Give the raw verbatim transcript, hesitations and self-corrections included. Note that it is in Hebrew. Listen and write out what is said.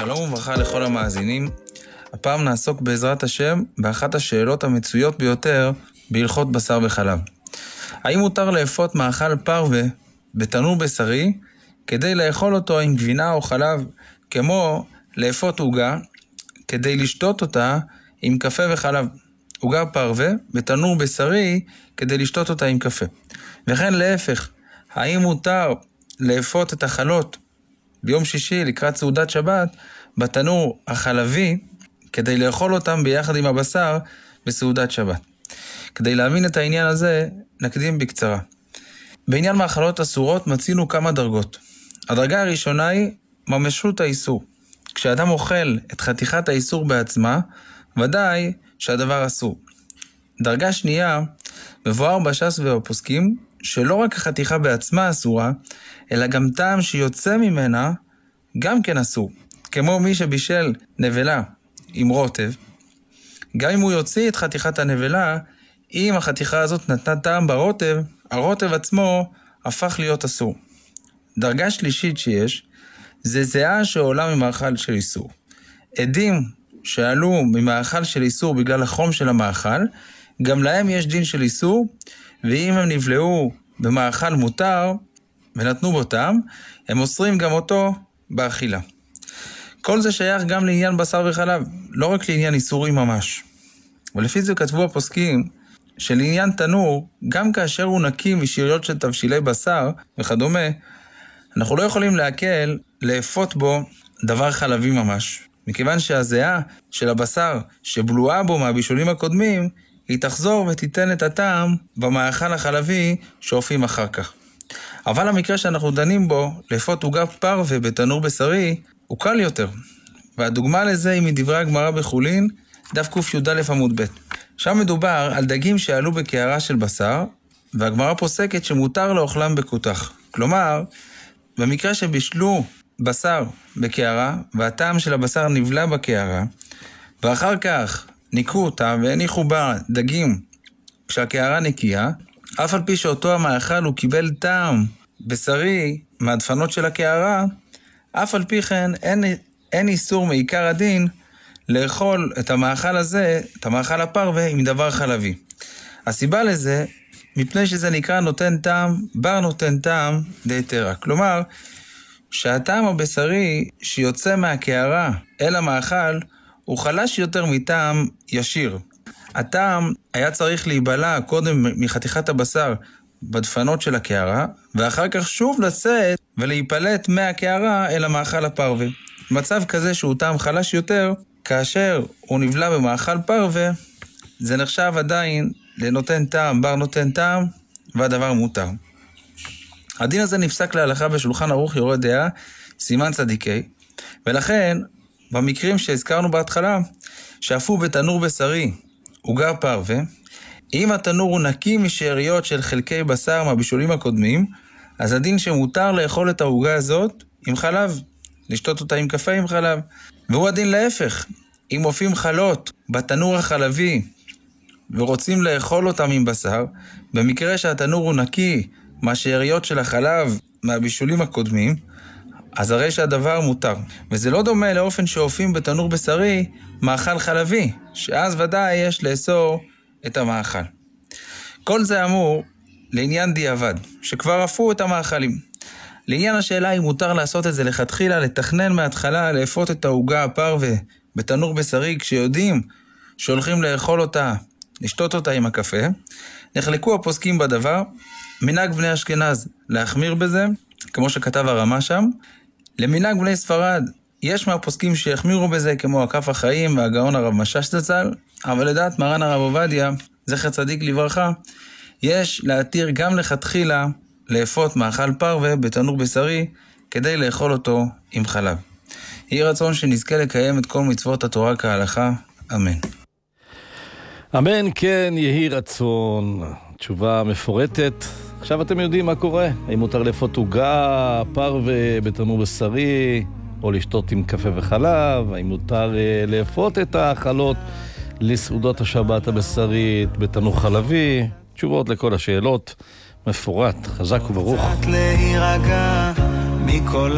שלום וברכה לכל המאזינים. הפעם נעסוק בעזרת השם באחת השאלות המצויות ביותר בהלכות בשר וחלב. האם מותר לאפות מאכל פרווה בתנור בשרי כדי לאכול אותו עם גבינה או חלב, כמו לאפות עוגה כדי לשתות אותה עם קפה וחלב? עוגה פרווה בתנור בשרי כדי לשתות אותה עם קפה. וכן להפך, האם מותר לאפות את החלות ביום שישי לקראת סעודת שבת בתנור החלבי כדי לאכול אותם ביחד עם הבשר בסעודת שבת? כדי להבין את העניין הזה נקדים בקצרה. בעניין מאכלות אסורות מצינו כמה דרגות. הדרגה הראשונה היא ממשות האיסור. כשאדם אוכל את חתיכת האיסור בעצמה, ודאי שהדבר אסור. דרגה שנייה, מבואר בש"ס ובפוסקים, שלא רק החתיכה בעצמה אסורה, אלא גם טעם שיוצא ממנה גם כן אסור. כמו מי שבישל נבלה עם רוטב, גם אם הוא יוציא את חתיכת הנבלה, אם החתיכה הזאת נתנה טעם ברוטב, הרוטב עצמו הפך להיות אסור. דרגה שלישית שיש, זה זיעה שעולה ממאכל של איסור. עדים שעלו ממאכל של איסור בגלל החום של המאכל, גם להם יש דין של איסור, ואם הם נבלעו במאכל מותר ונתנו בו טעם, הם אוסרים גם אותו באכילה. כל זה שייך גם לעניין בשר וחלב, לא רק לעניין איסורי ממש. ולפי זה כתבו הפוסקים שלעניין תנור, גם כאשר הוא נקי משאריות של תבשילי בשר וכדומה, אנחנו לא יכולים להקל לאפות בו דבר חלבי ממש. מכיוון שהזיעה של הבשר שבלועה בו מהבישולים הקודמים, היא תחזור ותיתן את הטעם במאכל החלבי שאופים אחר כך. אבל המקרה שאנחנו דנים בו, לאפות עוגה פרווה בתנור בשרי, הוא קל יותר. והדוגמה לזה היא מדברי הגמרא בחולין, דף ק"יא עמוד ב'. שם מדובר על דגים שעלו בקערה של בשר, והגמרא פוסקת שמותר לאוכלם בכותח. כלומר, במקרה שבישלו בשר בקערה, והטעם של הבשר נבלע בקערה, ואחר כך ניקו אותה והניחו בה דגים כשהקערה נקייה, אף על פי שאותו המאכל הוא קיבל טעם בשרי מהדפנות של הקערה, אף על פי כן אין, אין איסור מעיקר הדין לאכול את המאכל הזה, את המאכל הפרווה, עם דבר חלבי. הסיבה לזה, מפני שזה נקרא נותן טעם, בר נותן טעם דהיתרא. כלומר, שהטעם הבשרי שיוצא מהקערה אל המאכל, הוא חלש יותר מטעם ישיר. הטעם היה צריך להיבלע קודם מחתיכת הבשר בדפנות של הקערה, ואחר כך שוב לצאת ולהיפלט מהקערה אל המאכל הפרווה. מצב כזה שהוא טעם חלש יותר, כאשר הוא נבלע במאכל פרווה, זה נחשב עדיין לנותן טעם, בר נותן טעם, והדבר מותר. הדין הזה נפסק להלכה בשולחן ערוך יורה דעה, סימן צדיקי, ולכן במקרים שהזכרנו בהתחלה, שאפו בתנור בשרי עוגה פרווה, אם התנור הוא נקי משאריות של חלקי בשר מהבישולים הקודמים, אז הדין שמותר לאכול את העוגה הזאת עם חלב, לשתות אותה עם קפה עם חלב. והוא הדין להפך, אם מופיעים חלות בתנור החלבי ורוצים לאכול אותם עם בשר, במקרה שהתנור הוא נקי מהשאריות של החלב מהבישולים הקודמים, אז הרי שהדבר מותר. וזה לא דומה לאופן שאופים בתנור בשרי מאכל חלבי, שאז ודאי יש לאסור את המאכל. כל זה אמור לעניין דיעבד, שכבר אפו את המאכלים. לעניין השאלה אם מותר לעשות את זה לכתחילה, לתכנן מההתחלה, לאפות את העוגה הפרווה בתנור בשרי, כשיודעים שהולכים לאכול אותה, לשתות אותה עם הקפה, נחלקו הפוסקים בדבר. מנהג בני אשכנז להחמיר בזה, כמו שכתב הרמה שם. למנהג בני ספרד, יש מהפוסקים שיחמירו בזה, כמו הכף החיים והגאון הרב משאש זצ"ל, אבל לדעת מרן הרב עובדיה, זכר צדיק לברכה, יש להתיר גם לכתחילה לאפות מאכל פרווה בתנור בשרי, כדי לאכול אותו עם חלב. יהי רצון שנזכה לקיים את כל מצוות התורה כהלכה. אמן. אמן, כן, יהי רצון. תשובה מפורטת. עכשיו אתם יודעים מה קורה. האם מותר לאפות עוגה פרווה בתנור בשרי, או לשתות עם קפה וחלב? האם מותר uh, לאפות את החלות לסעודות השבת הבשרית בתנור חלבי? תשובות לכל השאלות מפורט, חזק וברוך.